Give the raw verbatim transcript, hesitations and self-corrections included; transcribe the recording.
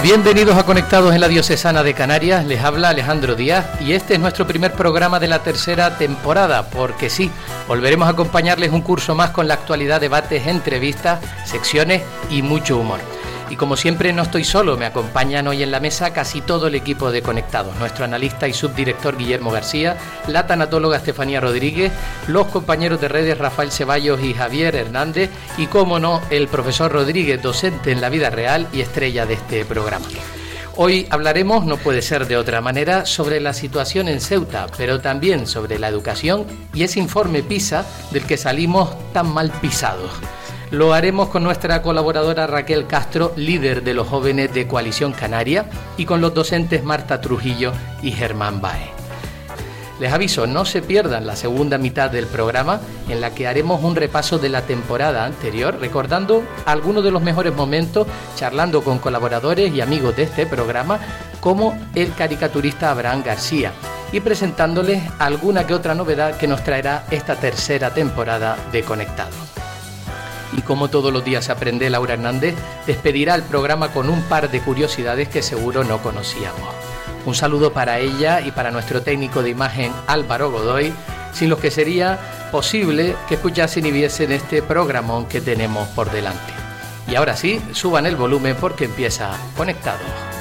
Bienvenidos a Conectados en la Diocesana de Canarias, les habla Alejandro Díaz y este es nuestro primer programa de la tercera temporada, porque sí, volveremos a acompañarles un curso más con la actualidad, debates, entrevistas, secciones y mucho humor. Y como siempre no estoy solo, me acompañan hoy en la mesa casi todo el equipo de Conectados, nuestro analista y subdirector Guillermo García, la tanatóloga Estefanía Rodríguez, los compañeros de redes Rafael Ceballos y Javier Hernández y, como no, el profesor Rodríguez, docente en la vida real y estrella de este programa. Hoy hablaremos, no puede ser de otra manera, sobre la situación en Ceuta, pero también sobre la educación y ese informe PISA del que salimos tan mal pisados. Lo haremos con nuestra colaboradora Raquel Castro, líder de los jóvenes de Coalición Canaria, y con los docentes Marta Trujillo y Germán Bae. Les aviso, no se pierdan la segunda mitad del programa, en la que haremos un repaso de la temporada anterior, recordando algunos de los mejores momentos, charlando con colaboradores y amigos de este programa, como el caricaturista Abraham García, y presentándoles alguna que otra novedad que nos traerá esta tercera temporada de Conectados. Y como todos los días se aprende, Laura Hernández despedirá el programa con un par de curiosidades que seguro no conocíamos. Un saludo para ella y para nuestro técnico de imagen Álvaro Godoy, sin los que sería posible que escuchasen y viesen este programón que tenemos por delante. Y ahora sí, suban el volumen porque empieza Conectados.